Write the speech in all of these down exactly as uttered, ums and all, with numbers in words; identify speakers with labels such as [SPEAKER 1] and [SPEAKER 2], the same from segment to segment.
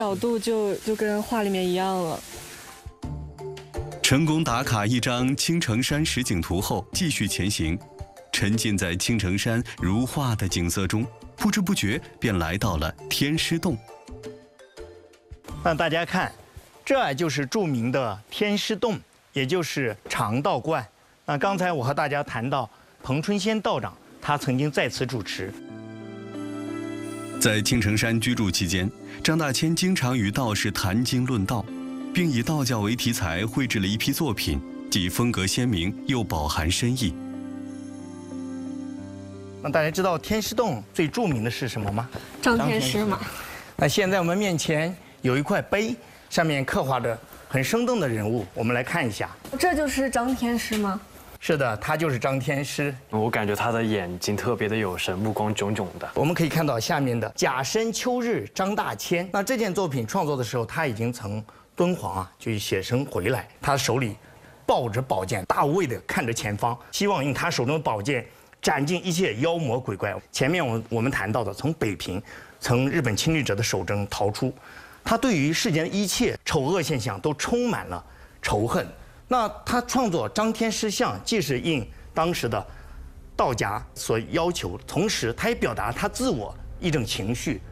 [SPEAKER 1] 角度就就跟画里面一样了。
[SPEAKER 2] 成功打卡一张青城山实景图后，继续前行，沉浸在青城山如画的景色中，不知不觉便来到了天师洞。
[SPEAKER 3] 让大家看，这就是著名的天师洞，也就是常道观。那刚才我和大家谈到彭春仙道长，他曾经在此主持。
[SPEAKER 2] 在青城山居住期间，张大千经常与道士谈经论道，并以道教为题材绘制了一批作品，既风格鲜明又饱含深意。
[SPEAKER 3] 那大家知道天师洞最著名的是什么吗？
[SPEAKER 1] 张天师嘛。
[SPEAKER 3] 那现在我们面前有一块碑，上面刻画着很生动的人物，我们来看一下。
[SPEAKER 1] 这就是张天师吗？
[SPEAKER 3] 是的，他就是张天师。
[SPEAKER 4] 我感觉他的眼睛特别的有神，目光炯炯的。
[SPEAKER 3] 我们可以看到下面的甲申秋日张大千。那这件作品创作的时候，他已经从敦煌啊就写生回来，他手里抱着宝剑，大无畏地看着前方，希望用他手中的宝剑斩尽一切妖魔鬼怪。前面我我们谈到的，从北平从日本侵略者的手中逃出，他对于世间的一切丑恶现象都充满了仇恨。那他创作张天师像，既是应当时的道家所要求，同时他也表达他自我一种情绪。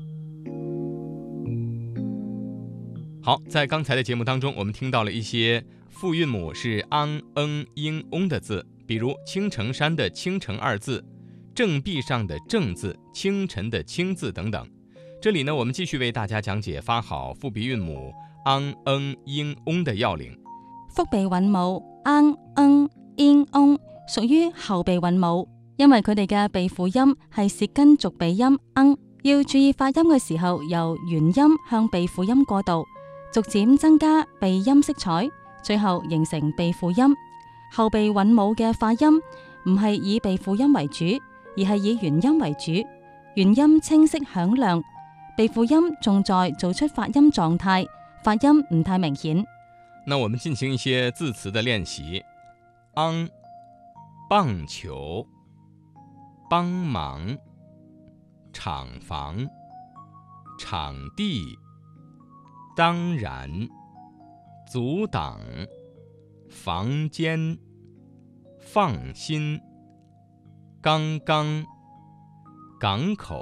[SPEAKER 5] 好，在刚才的节目当中，我们听到了一些复韵母是昂、嗯、英、翁的字，比如青城山的青城二字，正壁上的正字，清晨的清字等等。这里呢，我们继续为大家讲解发好复鼻韵母昂、嗯、英、翁的要領。
[SPEAKER 6] 腹鼻韻母昂、嗯、英、翁屬於後鼻韻母，因為佢哋嘅鼻輔音係舌根續鼻音嗯，要注意發音嘅時候由元音向鼻輔音過渡，逐漸增加鼻音色彩，最後形成鼻輔音。後鼻韻母嘅發音唔係以鼻輔音為主，而係以元音為主，元音清晰響亮，鼻輔音仲在做出發音狀態，發音唔太明顯。
[SPEAKER 5] 那我們進行一些字詞的練習。昂，棒球，幫忙，廠房，場地，當然，阻擋，房間，放心，剛剛，港口，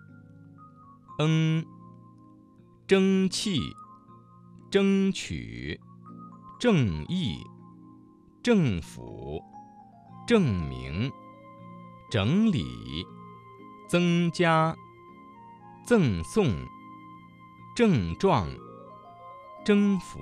[SPEAKER 5] 嗯，爭氣，爭取，正義，政府，證明，整理，增加，贈送，症狀，征服。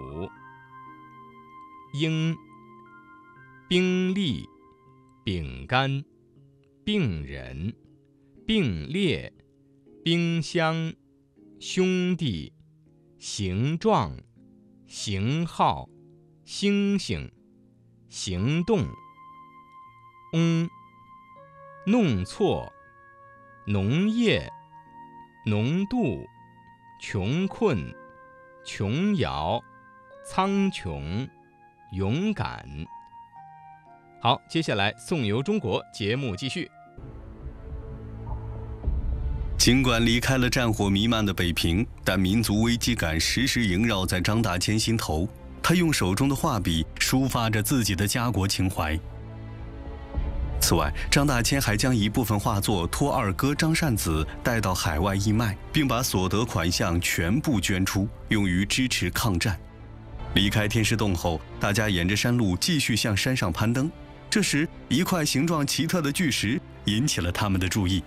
[SPEAKER 5] 應，兵力，餅乾，病人，並列，冰箱，兄弟，形狀，型號，星星，行動。嗯，弄錯，農業，濃度，窮困，瓊瑤，蒼穹，勇敢。好，接下来宋游中国节目继续。
[SPEAKER 2] 尽管离开了战火弥漫的北平，但民族危机感时时萦绕在张大千心头。他用手中的画笔抒发着自己的家国情怀。此外，张大千还将一部分画作托二哥张善子带到海外义卖，并把所得款项全部捐出，用于支持抗战。离开天师洞后，大家沿着山路继续向山上攀登。这时，一块形状奇特的巨石引起了他们的注意。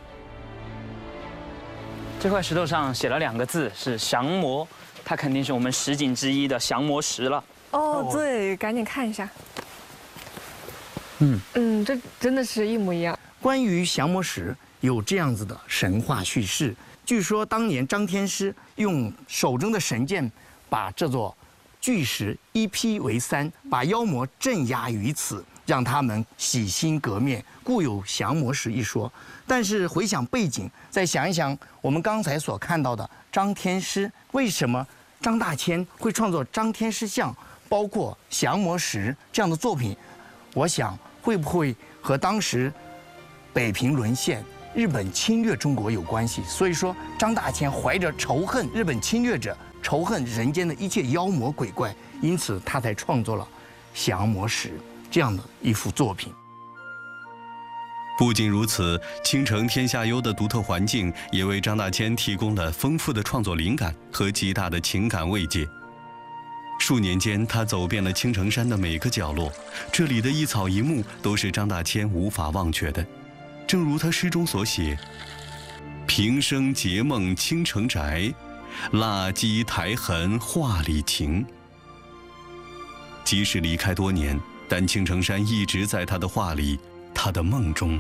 [SPEAKER 7] 这块石头上写了两个字，是降魔，它肯定是我们十景之一的降魔石了。
[SPEAKER 1] 哦，对，赶紧看一下。
[SPEAKER 3] 嗯
[SPEAKER 1] 嗯，这真的是一模一样。
[SPEAKER 3] 关于降魔石有这样子的神话叙事，据说当年张天师用手中的神剑把这座巨石一劈为三，把妖魔镇压于此，让他们洗心革面，故有降魔石一说。但是回想背景，再想一想我们刚才所看到的张天师，为什么张大千会创作张天师像，包括降魔石这样的作品？我想会不会和当时北平沦陷、 日本侵略中国有关系，所以说张大千怀着仇恨日本侵略者、仇恨人间的一切妖魔鬼怪，因此他才创作了《降魔石》这样的一幅作品。
[SPEAKER 2] 不仅如此，青城天下幽的独特环境也为张大千提供了丰富的创作灵感和极大的情感慰藉。数年间，他走遍了青城山的每个角落，这里的一草一木都是张大千无法忘却的。正如他诗中所写：“平生结梦青城宅，蜡鸡苔痕画里情。”即使离开多年，但青城山一直在他的画里，他的梦中。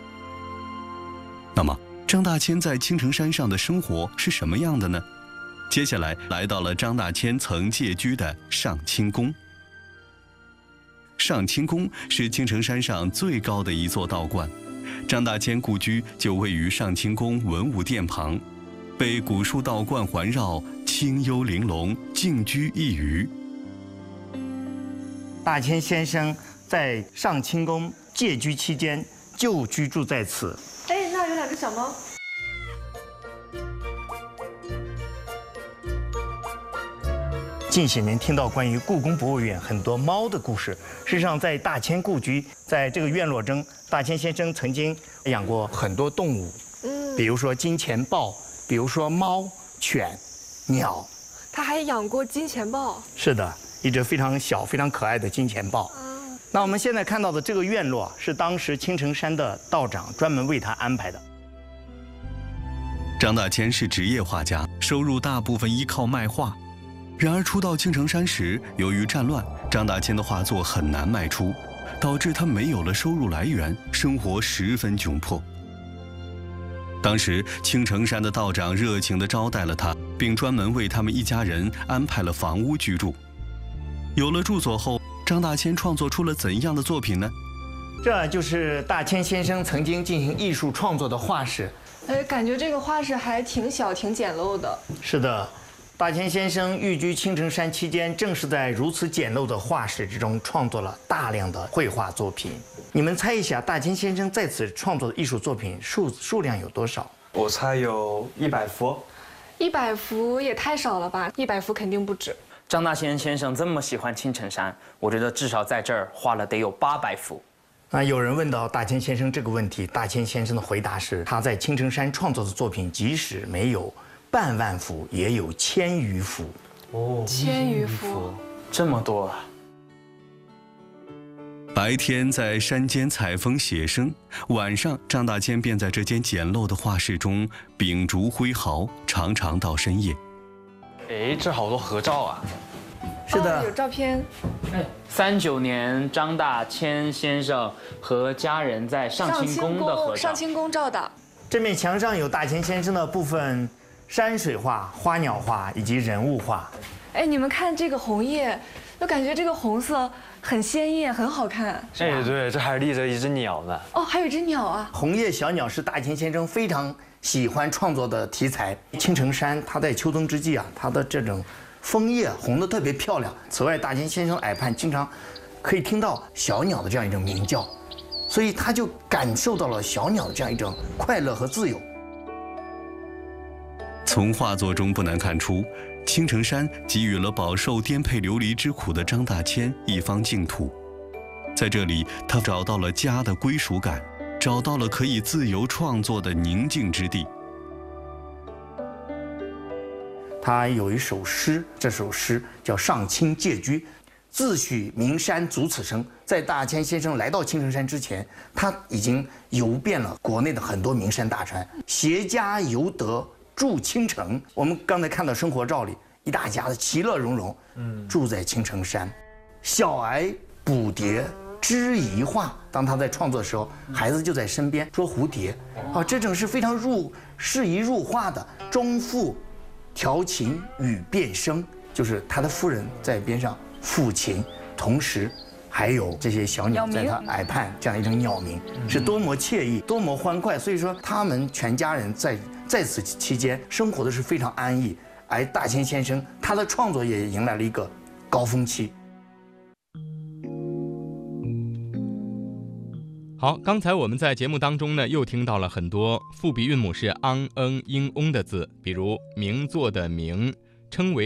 [SPEAKER 2] 那么，张大千在青城山上的生活是什么样的呢？接下来来到了张大千曾借居的上清宫。上清宫是青城山上最高的一座道观，张大千故居就位于上清宫文武殿旁，被古树道观环绕，清幽玲珑，静居一隅。
[SPEAKER 3] 大千先生在上清宫借居期间就居住在此。
[SPEAKER 1] 哎，那有两只小猫。
[SPEAKER 3] 近些年听到关于故宫博物院很多猫的故事，事实上在大千故居，在这个院落中，大千先生曾经养过很多动物，嗯，比如说金钱豹，比如说猫、犬、鸟。
[SPEAKER 1] 他还养过金钱豹。
[SPEAKER 3] 是的，一只非常小、非常可爱的金钱豹。那我们现在看到的这个院落是当时青城山的道长专门为他安排的。
[SPEAKER 2] 张大千是职业画家，收入大部分依靠卖画。然而初到青城山时，由于战乱，张大千的画作很难卖出，导致他没有了收入来源，生活十分窘迫。当时青城山的道长热情地招待了他，并专门为他们一家人安排了房屋居住。有了住所后，张大千创作出了怎样的作品呢？
[SPEAKER 3] 这就是大千先生曾经进行艺术创作的画室。
[SPEAKER 1] 哎，感觉这个画室还挺小、挺简陋的。
[SPEAKER 3] 是的，大千先生寓居青城山期间，正是在如此简陋的画室之中创作了大量的绘画作品。你们猜一下，大千先生在此创作的艺术作品数数量有多少？
[SPEAKER 4] 我猜有一百幅。
[SPEAKER 1] 一百幅也太少了吧？一百幅肯定不止。
[SPEAKER 7] 张大千先生这么喜欢青城山，我觉得至少在这儿画了得有八百幅。
[SPEAKER 3] 那有人问到大千先生这个问题，大千先生的回答是：他在青城山创作的作品，即使没有半万幅，也有千余幅。
[SPEAKER 4] 哦，
[SPEAKER 1] 千余幅，
[SPEAKER 7] 这么多啊！
[SPEAKER 2] 白天在山间采风写生，晚上张大千便在这间简陋的画室中秉烛挥毫，常常到深夜。
[SPEAKER 4] 哎，这好多合照啊！
[SPEAKER 3] 是的，
[SPEAKER 1] 哦、有照片。
[SPEAKER 7] 三九年，张大千先生和家人在上清宫的合照。
[SPEAKER 1] 上清宫照的。
[SPEAKER 3] 这面墙上有大千先生的部分山水画、花鸟画以及人物画。
[SPEAKER 1] 哎，你们看这个红叶，就感觉这个红色很鲜艳，很好看。
[SPEAKER 4] 哎，对，这还立着一只鸟呢。
[SPEAKER 1] 哦，还有一只鸟啊！
[SPEAKER 3] 红叶小鸟是大千先生非常喜欢创作的题材。青城山，它在秋冬之际啊，它的这种枫叶红得特别漂亮。此外，大千先生耳畔经常可以听到小鸟的这样一种鸣叫，所以他就感受到了小鸟的这样一种快乐和自由。
[SPEAKER 2] 从画作中不难看出，青城山给予了饱受颠沛流离之苦的张大千一方净土。在这里，他找到了家的归属感，找到了可以自由创作的宁静之地。
[SPEAKER 3] 他有一首诗，这首诗叫《上清借居》，自诩名山足此生。在大千先生来到青城山之前，他已经游遍了国内的很多名山大川，携家游得住青城。我们刚才看到生活照里，一大家子其乐融融，嗯，住在青城山。小儿捕蝶知宜画，当他在创作的时候，孩子就在身边说蝴蝶，啊，这种是非常入适宜入画的。中妇调琴与变声，就是他的夫人在边上抚琴，同时还有这些小鸟在他耳畔这样一种鸟鸣，是多么惬意，多么欢快。所以说，他们全家人在在此期间生活的是非常安逸。而大千先生他的创作也迎来了一个高峰期。
[SPEAKER 5] 好，刚才我们在节目当中呢，又听到了很多复鼻韵母是昂、嗯、英、翁的字，比如名作的名，称为